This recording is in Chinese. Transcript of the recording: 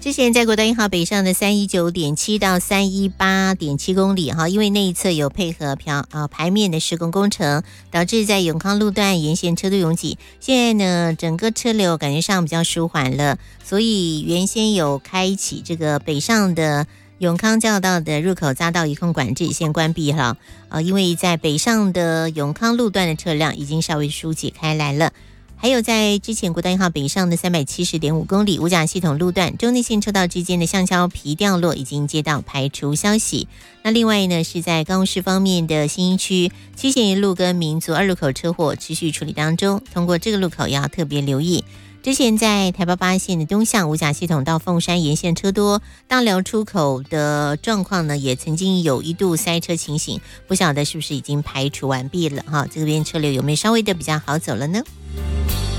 之前在国道1号北上的319.7到318.7公里哈，因为那一侧有配合排面的施工工程，导致在永康路段沿线车都拥挤。现在呢，整个车流感觉上比较舒缓了，所以原先有开启这个北上的永康交流道的入口匝道一控管制先关闭了，因为在北上的永康路段的车辆已经稍微疏解开来了。还有在之前国道1号北上的370.5公里无甲系统路段中内线车道之间的橡胶皮掉落已经接到排除消息。那另外呢，是在高雄市方面的新一区七贤一路跟民族2路口车祸持续处理当中，通过这个路口要特别留意。之前在台八8线的东向无甲系统到凤山沿线车多，大寮出口的状况呢，也曾经有一度塞车情形，不晓得是不是已经排除完毕了哈？这边车流有没有稍微的比较好走了呢？